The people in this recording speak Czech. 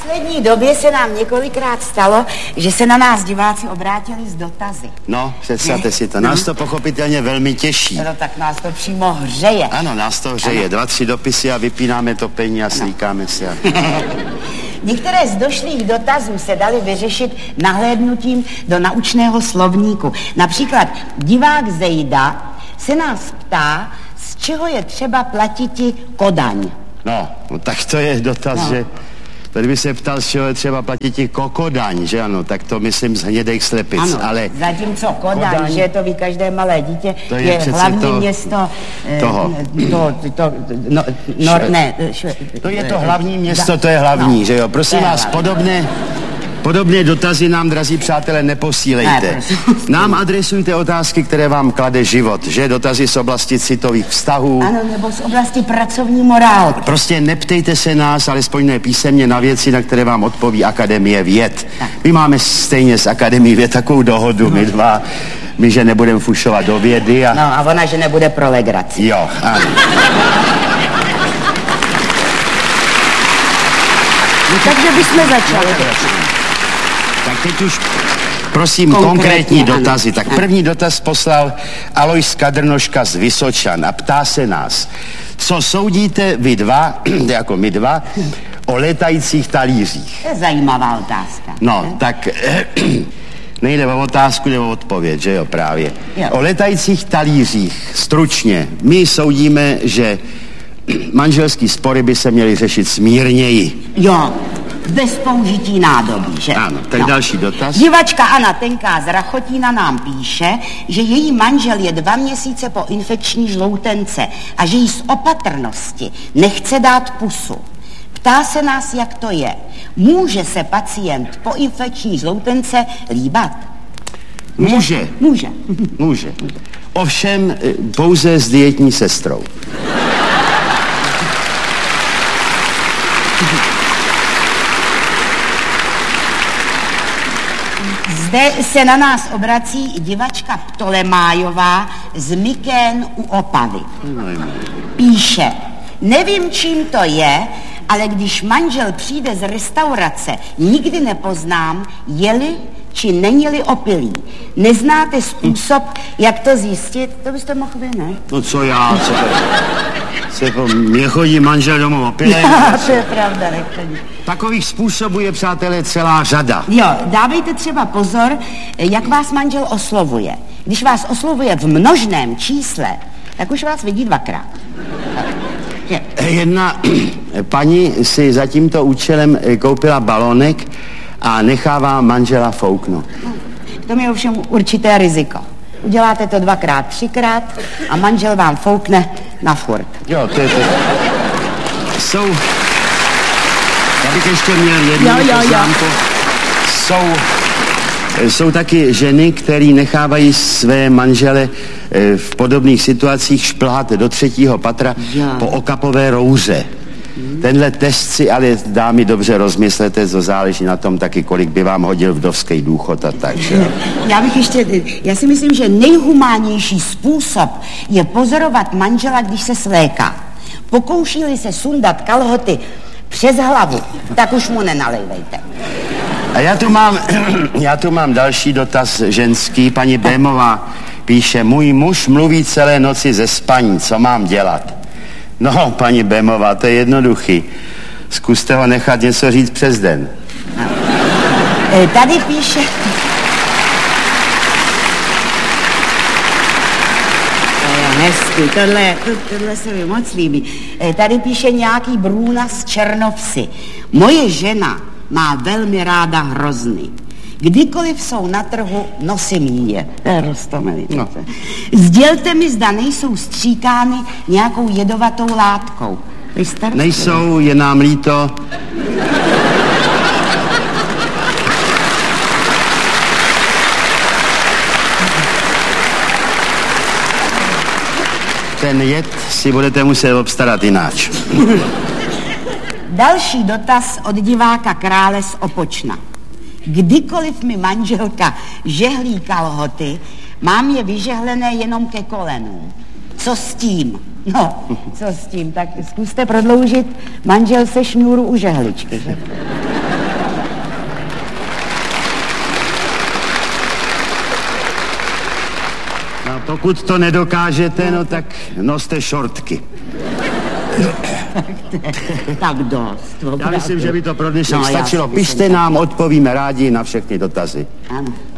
poslední době se nám několikrát stalo, že se na nás diváci obrátili s dotazy. No, představte si to. Nás to pochopitelně velmi těší. No, tak nás to přímo hřeje. Ano, nás to hřeje. 2-3 dopisy a vypínáme topení a slíkáme se. Některé z došlých dotazů se daly vyřešit nahlédnutím do naučného slovníku. Například divák Zejda se nás ptá, z čeho je třeba platiti Kodaň. No, tak to je dotaz, že... Tady by se ptal, z čeho je třeba platit Kodaň, že ano, tak to myslím z hnědých slepic, ano, ale... zatímco Kodaň, že to ví každé malé dítě, to je hlavní město... toho. To je to hlavní město, to je hlavní, že jo, prosím vás, podobné dotazy nám, drazí přátelé, neposílejte. Nám adresujte otázky, které vám klade život, že? Dotazy z oblasti citových vztahů. Ano, nebo z oblasti pracovní morálky. Prostě neptejte se nás, alespoň ne písemně, na věci, na které vám odpoví Akademie věd. Tak. My máme stejně s Akademií věd takovou dohodu, my dva, že nebudeme fušovat do vědy a... No a ona, že nebude pro legraci. Jo, ano. No, takže bychom začali. Tak teď už, prosím, konkrétní dotazy. Tak první dotaz poslal Alojz Kadrnoška z Vysočan a ptá se nás, co soudíte vy dva, jako my dva, o letajících talířích? To je zajímavá otázka. No, tak nejde o otázku, jde o odpověď, že jo, právě. Jo. O letajících talířích, stručně, my soudíme, že manželský spory by se měly řešit smírněji. Jo. Bez použití nádobí, že? Ano, tak další dotaz. Divačka Anna Tenká z Rachotína nám píše, že její manžel je 2 měsíce po infekční žloutence a že jí z opatrnosti nechce dát pusu. Ptá se nás, jak to je. Může se pacient po infekční žloutence líbat? Může. Ovšem pouze s dietní sestrou. Zde se na nás obrací divačka Ptolemájová z Mykén u Opavy. Píše, nevím, čím to je, ale když manžel přijde z restaurace, nikdy nepoznám, je-li či není-li opilý. Neznáte způsob, jak to zjistit? To byste mohl vy, ne? No co já, mě chodí manžel domů opilý. To je pravda, nechodí. Takových způsobů je, přátelé, celá řada. Jo, dávejte třeba pozor, jak vás manžel oslovuje. Když vás oslovuje v množném čísle, tak už vás vidí 2krát. Jedna paní si za tímto účelem koupila balonek a nechává manžela fouknout. To je ovšem určité riziko. Uděláte to 2krát, 3krát a manžel vám foukne na furt. Jo, to je to. Já bych ještě měl jednu poznámku. Jsou taky ženy, které nechávají své manžele v podobných situacích šplhat do 3. patra po okapové rouře. Tenhle test si ale, dámy, dobře rozmyslete, to záleží na tom taky, kolik by vám hodil vdovský důchod a tak, že? Já si myslím, že nejhumánější způsob je pozorovat manžela, když se svléká. Pokouší-li se sundat kalhoty přes hlavu, tak už mu nenalejvejte. A já tu mám další dotaz ženský. Paní Bémová píše, můj muž mluví celé noci ze spaní, co mám dělat? No, paní Bémová, to je jednoduchý. Zkuste ho nechat něco říct přes den. Tady píše... Hezky, tohle se mi moc líbí. Tady píše nějaký Brůna z Černovsy. Moje žena má velmi ráda hrozny. Kdykoliv jsou na trhu, nosím je. No. Sdělte mi, zda nejsou stříkány nějakou jedovatou látkou. Nejsou, je nám líto. Ten jed si budete muset obstarat jináč. Další dotaz od diváka Krále z Opočna. Kdykoliv mi manželka žehlí kalhoty, mám je vyžehlené jenom ke kolenům. Co s tím? No, co s tím? Tak zkuste prodloužit manžel se šňůru u žehličky, že? Pokud to nedokážete, no tak noste šortky. Tak dost. Já myslím, že by to pro dnešek stačilo. Pište nám, odpovíme rádi na všechny dotazy. Ano.